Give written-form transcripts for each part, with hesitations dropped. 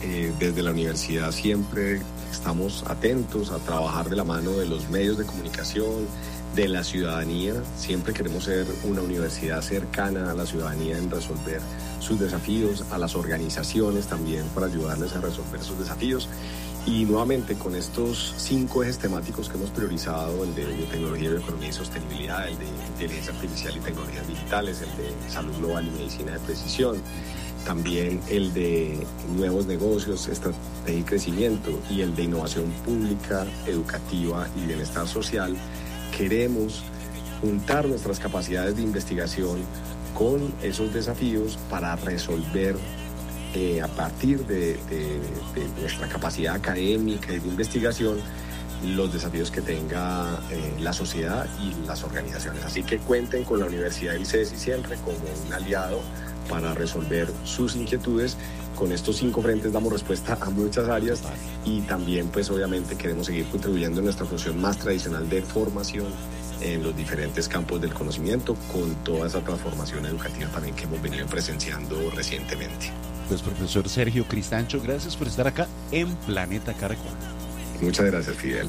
desde la universidad siempre estamos atentos a trabajar de la mano de los medios de comunicación, de la ciudadanía. Siempre queremos ser una universidad cercana a la ciudadanía en resolver sus desafíos, a las organizaciones también para ayudarles a resolver sus desafíos. Y nuevamente con estos 5 ejes temáticos que hemos priorizado, el de biotecnología, bioeconomía y sostenibilidad, el de inteligencia artificial y tecnologías digitales, el de salud global y medicina de precisión, también el de nuevos negocios, estrategia y crecimiento, y el de innovación pública, educativa y bienestar social, queremos juntar nuestras capacidades de investigación con esos desafíos para resolver a partir de nuestra capacidad académica y de investigación los desafíos que tenga la sociedad y las organizaciones. Así que cuenten con la Universidad del ICES y siempre como un aliado para resolver sus inquietudes. Con estos 5 frentes damos respuesta a muchas áreas y también pues obviamente queremos seguir contribuyendo en nuestra función más tradicional de formación en los diferentes campos del conocimiento con toda esa transformación educativa también que hemos venido presenciando recientemente. Pues profesor Sergio Cristancho, gracias por estar acá en Planeta Caracol. Muchas gracias, Fidel.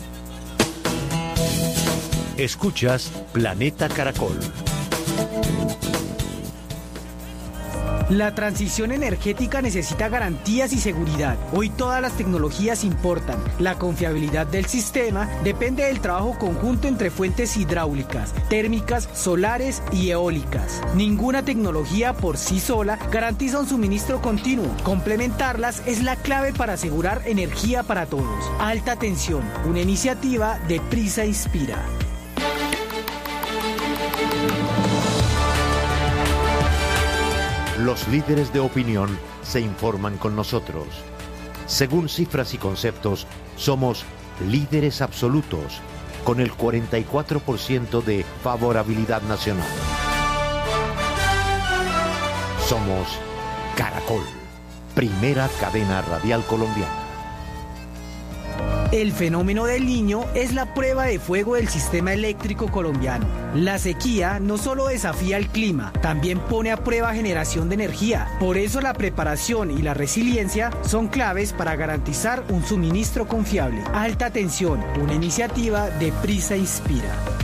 Escuchas Planeta Caracol. La transición energética necesita garantías y seguridad. Hoy todas las tecnologías importan. La confiabilidad del sistema depende del trabajo conjunto entre fuentes hidráulicas, térmicas, solares y eólicas. Ninguna tecnología por sí sola garantiza un suministro continuo. Complementarlas es la clave para asegurar energía para todos. Alta tensión, una iniciativa de Prisa Inspira. Los líderes de opinión se informan con nosotros. Según cifras y conceptos, somos líderes absolutos, con el 44% de favorabilidad nacional. Somos Caracol, primera cadena radial colombiana. El fenómeno del Niño es la prueba de fuego del sistema eléctrico colombiano. La sequía no solo desafía el clima, también pone a prueba generación de energía. Por eso la preparación y la resiliencia son claves para garantizar un suministro confiable. Alta tensión, una iniciativa de Prisa Inspira.